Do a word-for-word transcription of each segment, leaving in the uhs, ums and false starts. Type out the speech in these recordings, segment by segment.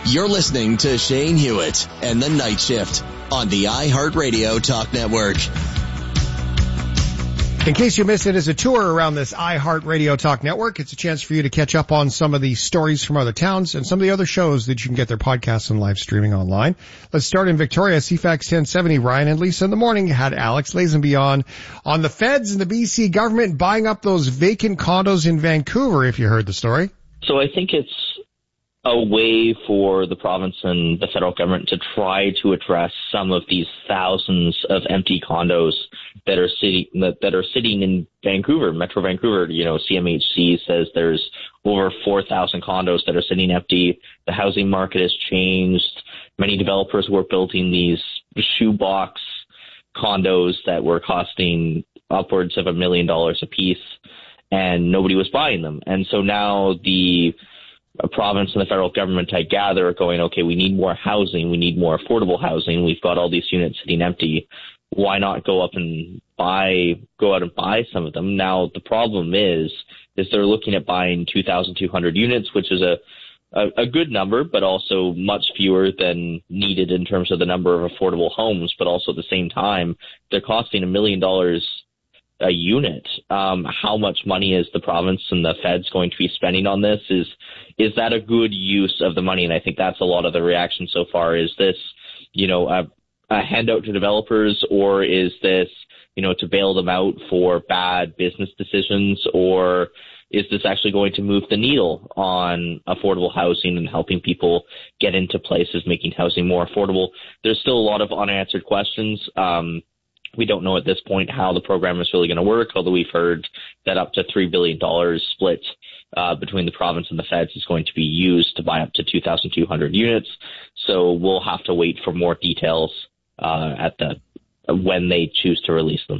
You're listening to Shane Hewitt and the Night Shift on the iHeartRadio Talk Network. In case you missed it, as a tour around this iHeartRadio Talk Network, it's a chance for you to catch up on some of the stories from other towns and some of the other shows that you can get their podcasts and live streaming online. Let's start in Victoria, C FAX ten seventy. Ryan and Lisa in the morning had Alex Lazenby on, on the feds and the B C government buying up those vacant condos in Vancouver, if you heard the story. So I think it's a way for the province and the federal government to try to address some of these thousands of empty condos that are sitting that, that are sitting in Vancouver, Metro Vancouver. You know, C M H C says there's over four thousand condos that are sitting empty. The housing market has changed. Many developers were building these shoebox condos that were costing upwards of a million dollars a piece, and nobody was buying them. And so now the a province and the federal government, I gather, are going, okay, we need more housing. We need more affordable housing. We've got all these units sitting empty. Why not go up and buy, go out and buy some of them? Now, the problem is, is they're looking at buying two thousand two hundred units, which is a, a, a good number, but also much fewer than needed in terms of the number of affordable homes. But also at the same time, they're costing a million dollars a unit. Um, how much money is the province and the feds going to be spending on this? Is is that a good use of the money? And I think that's a lot of the reaction so far. Is this, you know, a, a handout to developers, or is this, you know, to bail them out for bad business decisions, or is this actually going to move the needle on affordable housing and helping people get into places, making housing more affordable? There's still a lot of unanswered questions. Um, We don't know at this point how the program is really going to work, although we've heard that up to three billion dollars split uh, between the province and the feds is going to be used to buy up to two thousand two hundred units. So we'll have to wait for more details uh, at the when they choose to release them.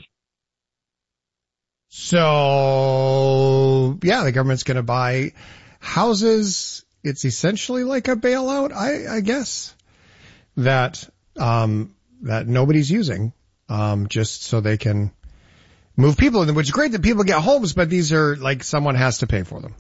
So, yeah, the government's going to buy houses. It's essentially like a bailout, I, I guess, that um, that nobody's using. Um, just so they can move people in them, which is great that people get homes, but these are like someone has to pay for them.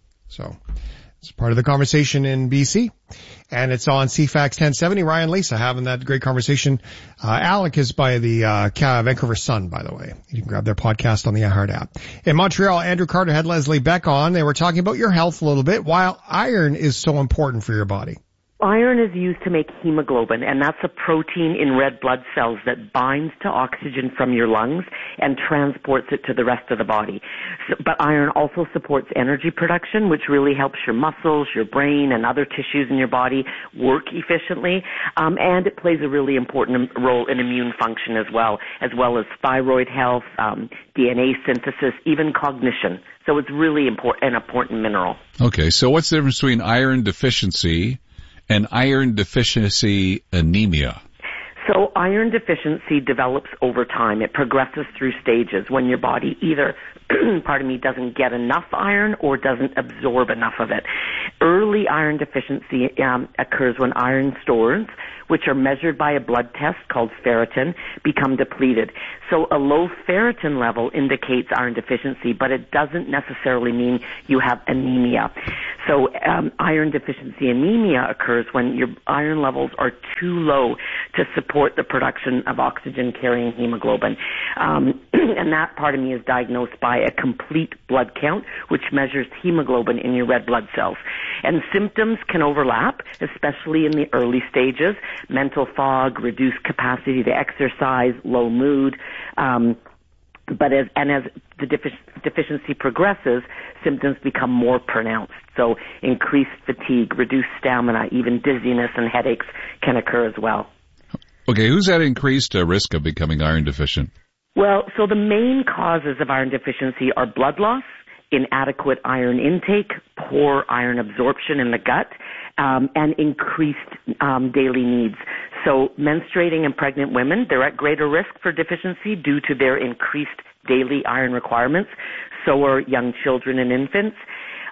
So it's part of the conversation in B C, and it's on C FAX ten seventy. Ryan, Lisa having that great conversation. Uh, Alec is by the, uh, Vancouver Sun, by the way. You can grab their podcast on the iHeart app. In Montreal, Andrew Carter had Leslie Beck on. They were talking about your health a little bit, while iron is so important for your body. Iron is used to make hemoglobin, and that's a protein in red blood cells that binds to oxygen from your lungs and transports it to the rest of the body. So, but iron also supports energy production, which really helps your muscles, your brain, and other tissues in your body work efficiently. Um, and it plays a really important role in immune function as well, as well as thyroid health, um, D N A synthesis, even cognition. So it's really important, an important mineral. Okay, so what's the difference between iron deficiency and iron deficiency anemia? So iron deficiency develops over time. It progresses through stages when your body either, pardon me, doesn't get enough iron or doesn't absorb enough of it. Early iron deficiency um, occurs when iron stores, which are measured by a blood test called ferritin, become depleted. So a low ferritin level indicates iron deficiency, but it doesn't necessarily mean you have anemia. So um, iron deficiency anemia occurs when your iron levels are too low to support the production of oxygen-carrying hemoglobin. Um, and that, pardon me, is diagnosed by a complete blood count, which measures hemoglobin in your red blood cells. And symptoms can overlap, especially in the early stages: mental fog, reduced capacity to exercise, low mood. Um, but as, and as the defic- deficiency progresses, symptoms become more pronounced. So increased fatigue, reduced stamina, even dizziness and headaches can occur as well. Okay, who's at increased uh, risk of becoming iron deficient? Well, so the main causes of iron deficiency are blood loss, inadequate iron intake, poor iron absorption in the gut, um, and increased um, daily needs. So menstruating and pregnant women, they're at greater risk for deficiency due to their increased daily iron requirements. So are young children and infants.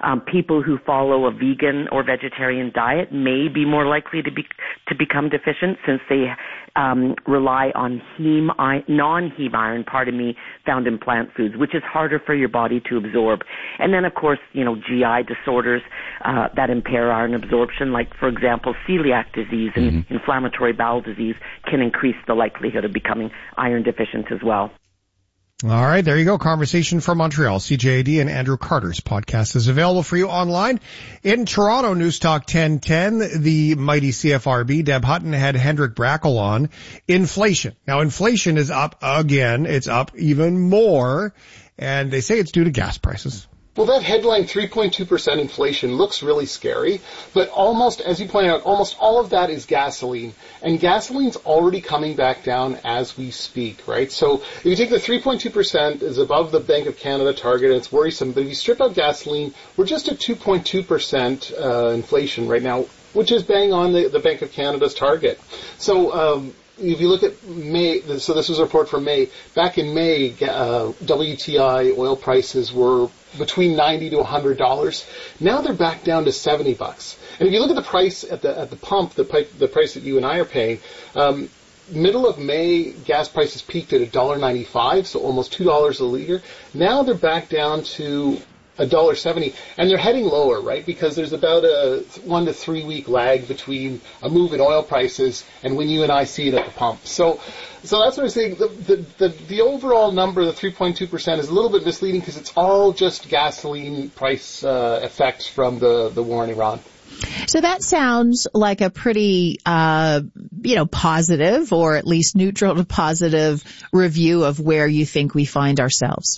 Um, people who follow a vegan or vegetarian diet may be more likely to be to become deficient since they um, rely on heme, non-heme iron, pardon me, found in plant foods, which is harder for your body to absorb. And then, of course, you know, G I disorders uh, that impair iron absorption, like, for example, celiac disease and mm-hmm. inflammatory bowel disease, can increase the likelihood of becoming iron deficient as well. All right, there you go. Conversation from Montreal. C J A D and Andrew Carter's podcast is available for you online. In Toronto, News Talk ten ten, the mighty C F R B, Deb Hutton, had Hendrik Brackle on. Inflation. Now, inflation is up again. It's up even more, and they say it's due to gas prices. Well, that headline three point two percent inflation looks really scary, but almost, as you pointed out, almost all of that is gasoline. And gasoline's already coming back down as we speak, right? So if you take the three point two percent is above the Bank of Canada target, and it's worrisome, but if you strip out gasoline, we're just at two point two percent uh, inflation right now, which is bang on the, the Bank of Canada's target. So, um, if you look at May, so this was a report from May, back in May, uh, W T I oil prices were between ninety to one hundred dollars. Now they're back down to seventy bucks. And if you look at the price at the at the pump, the, pipe, the price that you and I are paying, um, middle of May, gas prices peaked at one dollar ninety-five, so almost two dollars a liter. Now they're back down to one dollar seventy, and they're heading lower, right? Because there's about a one to three week lag between a move in oil prices and when you and I see it at the pump. So, so that's what I'm saying. The the the, the overall number, the three point two percent, is a little bit misleading because it's all just gasoline price uh, effects from the the war in Iran. So that sounds like a pretty, uh, you know, positive or at least neutral to positive review of where you think we find ourselves.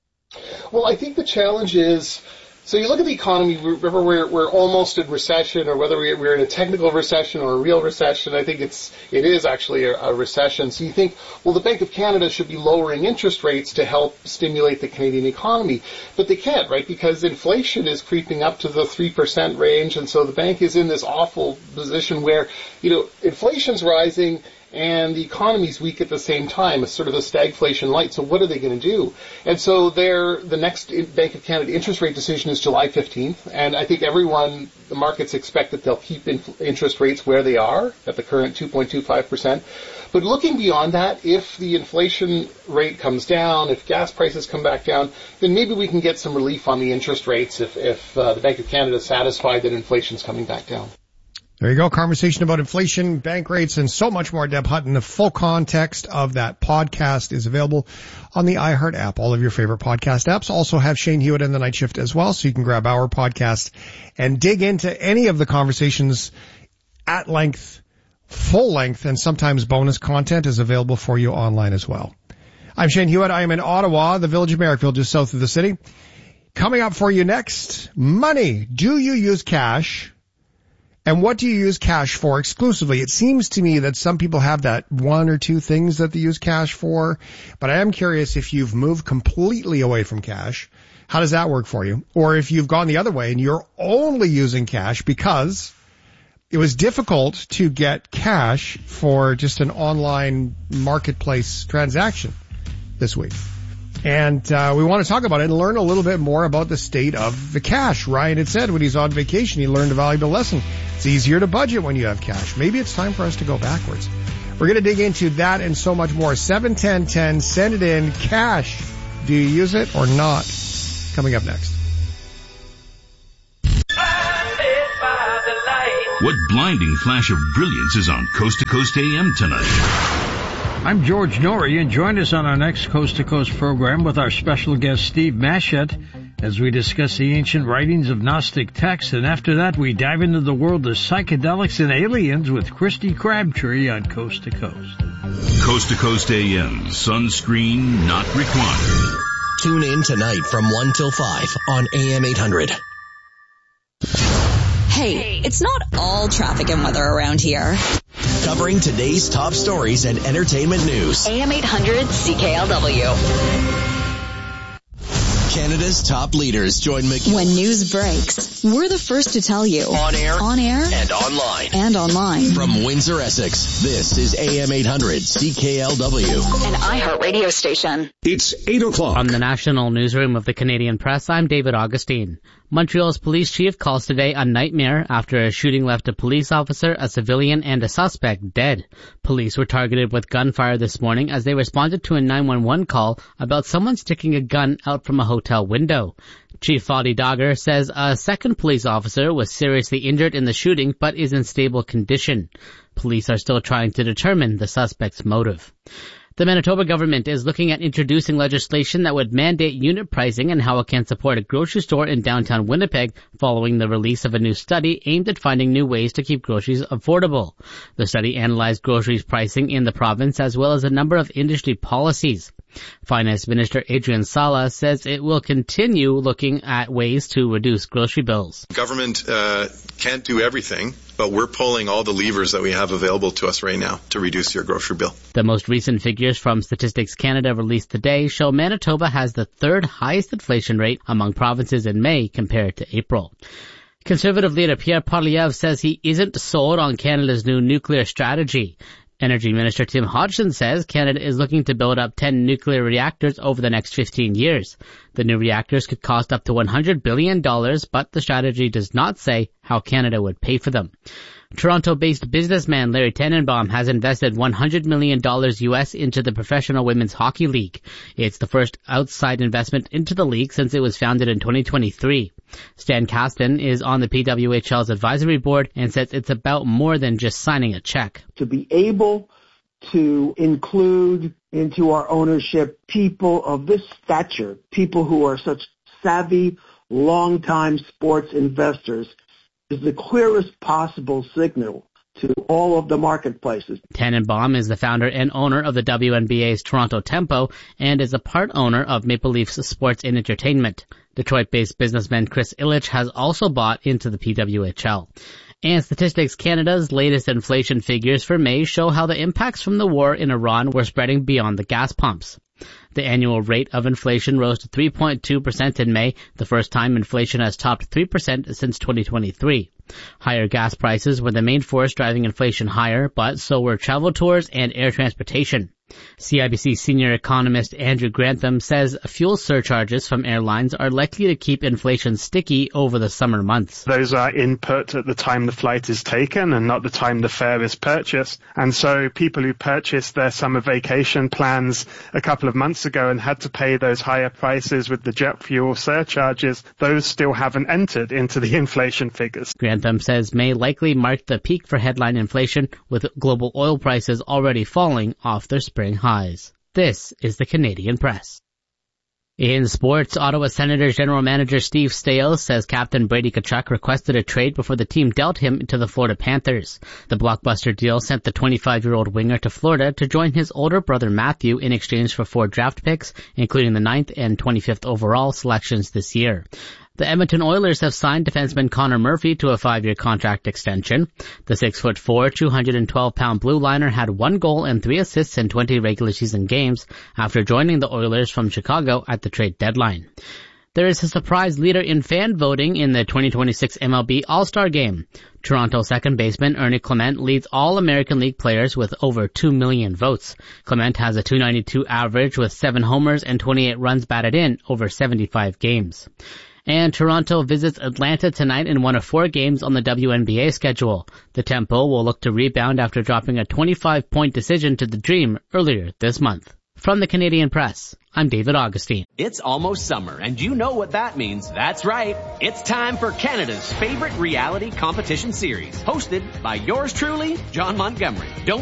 Well, I think the challenge is, so you look at the economy, whether we're, we're almost in recession or whether we're in a technical recession or a real recession, I think it's, it is actually a, a recession. So you think, well, the Bank of Canada should be lowering interest rates to help stimulate the Canadian economy. But they can't, right? Because inflation is creeping up to the three percent range. And so the bank is in this awful position where, you know, inflation's rising and the economy's weak at the same time. It's sort of a stagflation light. So what are they going to do? And so their the next Bank of Canada interest rate decision is July fifteenth. And I think everyone, the markets expect that they'll keep inf- interest rates where they are at the current two point two five percent. But looking beyond that, if the inflation rate comes down, if gas prices come back down, then maybe we can get some relief on the interest rates if, if uh, the Bank of Canada is satisfied that inflation's coming back down. There you go. Conversation about inflation, bank rates, and so much more. Deb Hutton. The full context of that podcast is available on the iHeart app. All of your favorite podcast apps also have Shane Hewitt and The Night Shift as well, so you can grab our podcast and dig into any of the conversations at length, full length, and sometimes bonus content is available for you online as well. I'm Shane Hewitt. I am in Ottawa, the village of Merrickville, just south of the city. Coming up for you next, money. Do you use cash? And what do you use cash for exclusively? It seems to me that some people have that one or two things that they use cash for, but I am curious if you've moved completely away from cash. How does that work for you? Or if you've gone the other way and you're only using cash because it was difficult to get cash for just an online marketplace transaction this week. And uh, we want to talk about it and learn a little bit more about the state of the cash. Ryan had said when he's on vacation, he learned a valuable lesson. It's easier to budget when you have cash. Maybe it's time for us to go backwards. We're going to dig into that and so much more. seven ten ten, send it in. Cash. Do you use it or not? Coming up next. What blinding flash of brilliance is on Coast to Coast A M tonight? I'm George Norrie, and join us on our next Coast to Coast program with our special guest Steve Mashett as we discuss the ancient writings of Gnostic texts. And after that, we dive into the world of psychedelics and aliens with Christy Crabtree on Coast to Coast. Coast to Coast A M, sunscreen not required. Tune in tonight from one till five on A M eight hundred. Hey, it's not all traffic and weather around here. Covering today's top stories and entertainment news. A M eight hundred C K L W. Canada's top leaders join McGill. When news breaks, we're the first to tell you. On air, on air, and online. And online. From Windsor, Essex, this is A M eight hundred C K L W. An iHeart radio station. It's eight o'clock. From the National Newsroom of the Canadian Press, I'm David Augustine. Montreal's police chief calls today a nightmare after a shooting left a police officer, a civilian, and a suspect dead. Police were targeted with gunfire this morning as they responded to a nine one one call about someone sticking a gun out from a hotel window. Chief Fadi Dagger says a second police officer was seriously injured in the shooting but is in stable condition. Police are still trying to determine the suspect's motive. The Manitoba government is looking at introducing legislation that would mandate unit pricing and how it can support a grocery store in downtown Winnipeg following the release of a new study aimed at finding new ways to keep groceries affordable. The study analyzed groceries pricing in the province as well as a number of industry policies. Finance Minister Adrian Sala says it will continue looking at ways to reduce grocery bills. Government uh, can't do everything, but we're pulling all the levers that we have available to us right now to reduce your grocery bill. The most recent figures from Statistics Canada released today show Manitoba has the third highest inflation rate among provinces in May compared to April. Conservative leader Pierre Poilievre says he isn't sold on Canada's new nuclear strategy. Energy Minister Tim Hodgson says Canada is looking to build up ten nuclear reactors over the next fifteen years. The new reactors could cost up to one hundred billion dollars, but the strategy does not say how Canada would pay for them. Toronto-based businessman Larry Tenenbaum has invested one hundred million dollars U S into the Professional Women's Hockey League. It's the first outside investment into the league since it was founded in twenty twenty-three. Stan Kasten is on the P W H L's advisory board and says it's about more than just signing a check. To be able to include into our ownership people of this stature, people who are such savvy, long-time sports investors, is the clearest possible signal to all of the marketplaces. Tenenbaum is the founder and owner of the W N B A's Toronto Tempo and is a part owner of Maple Leafs Sports and Entertainment. Detroit-based businessman Chris Illich has also bought into the P W H L. And Statistics Canada's latest inflation figures for May show how the impacts from the war in Iran were spreading beyond the gas pumps. The annual rate of inflation rose to three point two percent in May, the first time inflation has topped three percent since twenty twenty-three. Higher gas prices were the main force driving inflation higher, but so were travel tours and air transportation. C I B C senior economist Andrew Grantham says fuel surcharges from airlines are likely to keep inflation sticky over the summer months. Those are input at the time the flight is taken and not the time the fare is purchased. And so people who purchased their summer vacation plans a couple of months ago and had to pay those higher prices with the jet fuel surcharges, those still haven't entered into the inflation figures. Grantham says May likely marked the peak for headline inflation, with global oil prices already falling off their spring highs. This is the Canadian Press. In sports, Ottawa Senators General Manager Steve Staios says Captain Brady Tkachuk requested a trade before the team dealt him to the Florida Panthers. The blockbuster deal sent the twenty-five-year-old winger to Florida to join his older brother Matthew in exchange for four draft picks, including the ninth and twenty-fifth overall selections this year. The Edmonton Oilers have signed defenseman Connor Murphy to a five-year contract extension. The six foot four, two hundred twelve pound blue liner had one goal and three assists in twenty regular season games after joining the Oilers from Chicago at the trade deadline. There is a surprise leader in fan voting in the twenty twenty-six M L B All-Star Game. Toronto second baseman Ernie Clement leads all American League players with over two million votes. Clement has a two ninety-two average with seven homers and twenty-eight runs batted in over seventy-five games. And Toronto visits Atlanta tonight in one of four games on the W N B A schedule. The Tempo will look to rebound after dropping a twenty-five point decision to the Dream earlier this month. From the Canadian Press, I'm David Augustine. It's almost summer, and you know what that means. That's right. It's time for Canada's favorite reality competition series, hosted by yours truly, John Montgomery. Don't